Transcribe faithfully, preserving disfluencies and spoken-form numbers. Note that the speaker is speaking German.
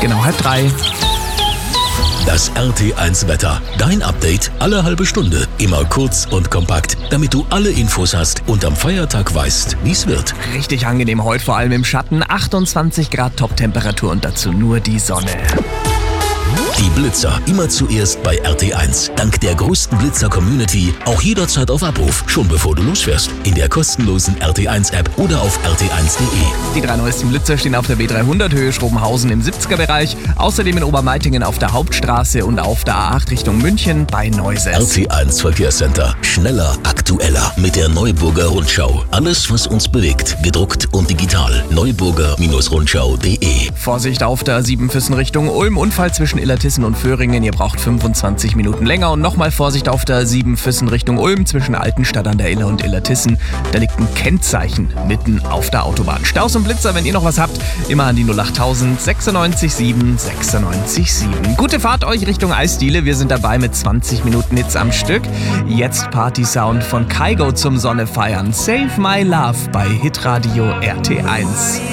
genau halb drei. Das R T eins Wetter. Dein Update alle halbe Stunde. Immer kurz und kompakt, damit du alle Infos hast und am Feiertag weißt, wie es wird. Richtig angenehm heute, vor allem im Schatten. achtundzwanzig Grad Top-Temperatur und dazu nur die Sonne. Die Blitzer immer zuerst bei R T eins. Dank der größten Blitzer-Community auch jederzeit auf Abruf, schon bevor du losfährst. In der kostenlosen R T eins App oder auf r t eins punkt de. Die drei neuesten Blitzer stehen auf der B dreihundert Höhe Schrobenhausen im siebziger Bereich, außerdem in Obermeitingen auf der Hauptstraße und auf der A acht Richtung München bei Neuses. R T eins Verkehrscenter. Schneller, aktueller mit der Neuburger Rundschau. Alles, was uns bewegt, gedruckt und digital. neuburger Rundschau punkt de. Vorsicht auf der Siebenfüssen Richtung Ulm, Unfall zwischen Illertissen und Föhringen. Ihr braucht fünfundzwanzig Minuten länger. Und nochmal Vorsicht auf der Siebenfüssen Richtung Ulm zwischen Altenstadt an der Iller und Illertissen. Da liegt ein Kennzeichen mitten auf der Autobahn. Staus und Blitzer, wenn ihr noch was habt, immer an die null achttausend sechsundneunzig sieben sechsundneunzig sieben. Gute Fahrt euch Richtung Eisdiele. Wir sind dabei mit zwanzig Minuten Hits am Stück. Jetzt Party-Sound von Kygo zum Sonne feiern. Save My Love bei Hitradio R T eins.